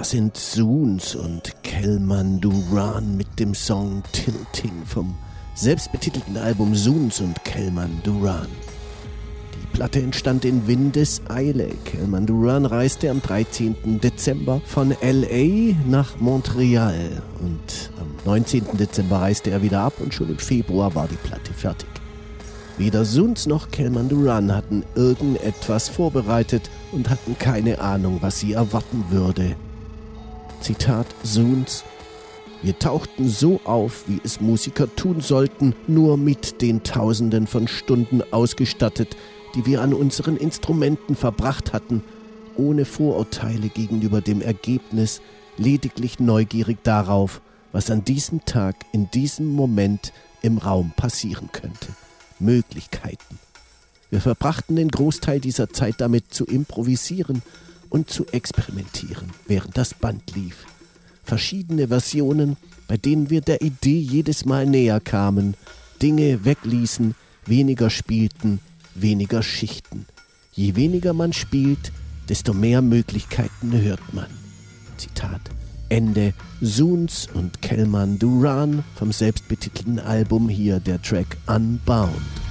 Das sind Soons und Kelman Duran mit dem Song Tilting vom selbstbetitelten Album Soons und Kelman Duran. Die Platte entstand in Windeseile. Kelman Duran reiste am 13. Dezember von L.A. nach Montreal und am 19. Dezember reiste er wieder ab und schon im Februar war die Platte fertig. Weder Soons noch Kelman Duran hatten irgendetwas vorbereitet und hatten keine Ahnung, was sie erwarten würde. Zitat Soons: Wir tauchten so auf, wie es Musiker tun sollten, nur mit den Tausenden von Stunden ausgestattet, die wir an unseren Instrumenten verbracht hatten, ohne Vorurteile gegenüber dem Ergebnis, lediglich neugierig darauf, was an diesem Tag, in diesem Moment im Raum passieren könnte. Möglichkeiten. Wir verbrachten den Großteil dieser Zeit damit zu improvisieren und zu experimentieren, während das Band lief. Verschiedene Versionen, bei denen wir der Idee jedes Mal näher kamen, Dinge wegließen, weniger spielten, weniger Schichten. Je weniger man spielt, desto mehr Möglichkeiten hört man. Zitat Ende. Soons und Kelman Duran vom selbstbetitelten Album, hier der Track Unbound.